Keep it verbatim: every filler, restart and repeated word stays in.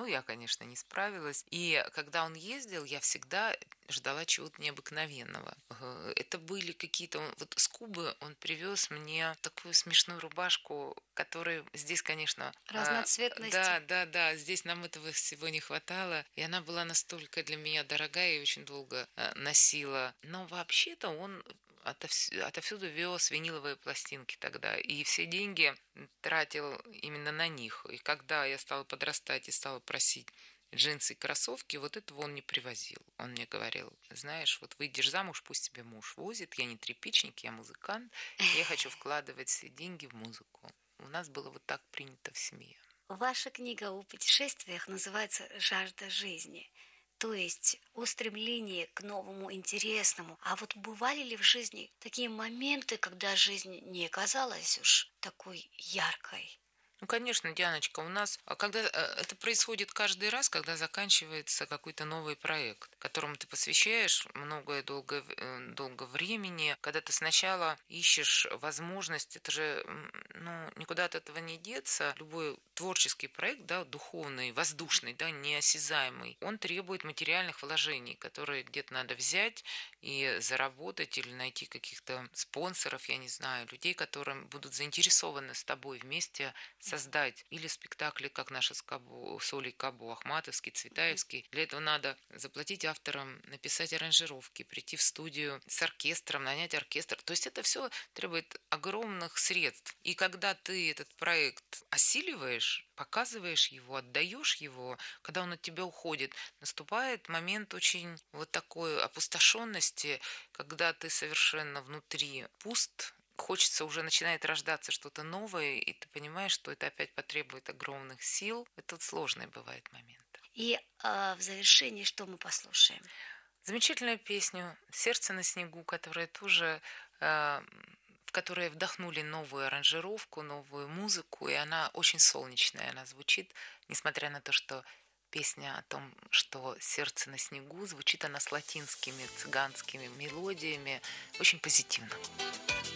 я, конечно, не справилась. И когда он ездил, я всегда ждала чего-то необыкновенного. Э, Это были какие-то... он- Вот с Кубы он привез мне такую смешную рубашку, которой здесь, конечно... а, Разноцветности. Да, да, да, здесь нам этого всего не хватало. И она была настолько для меня дорогая и очень долго э, носила. Но вообще-то он отовс- отовсюду вез виниловые пластинки тогда. И все деньги тратил именно на них. И когда я стала подрастать и стала просить джинсы и кроссовки, вот этого он не привозил. Он мне говорил: знаешь, вот выйдешь замуж, пусть тебе муж возит, я не тряпичник, я музыкант, я хочу вкладывать все деньги в музыку. У нас было вот так принято в семье. Ваша книга о путешествиях называется «Жажда жизни», то есть о стремлении к новому, интересному. А вот бывали ли в жизни такие моменты, когда жизнь не казалась уж такой яркой? Ну, конечно, Дианочка, у нас, а когда э, это происходит каждый раз, когда заканчивается какой-то новый проект, которому ты посвящаешь многое долго, э, долго времени, когда ты сначала ищешь возможность, это же, м, ну, никуда от этого не деться. Любой творческий проект, да, духовный, воздушный, да, неосязаемый, он требует материальных вложений, которые где-то надо взять и заработать или найти каких-то спонсоров, я не знаю, людей, которые будут заинтересованы с тобой вместе создать или спектакли, как наши с, Кабу, с Олей Кабу, Ахматовский, Цветаевский. Для этого надо заплатить авторам, написать аранжировки, прийти в студию с оркестром, нанять оркестр. То есть это все требует огромных средств. И когда ты этот проект осиливаешь, показываешь его, отдаешь его, когда он от тебя уходит, наступает момент очень вот такой опустошенности, когда ты совершенно внутри пуст, хочется, уже начинает рождаться что-то новое, и ты понимаешь, что это опять потребует огромных сил. Это сложный бывает момент. И а, в завершении что мы послушаем? Замечательную песню «Сердце на снегу», которая тоже э, в которой вдохнули новую аранжировку, новую музыку, и она очень солнечная, она звучит, несмотря на то, что песня о том, что сердце на снегу, звучит она с латинскими цыганскими мелодиями, очень позитивно.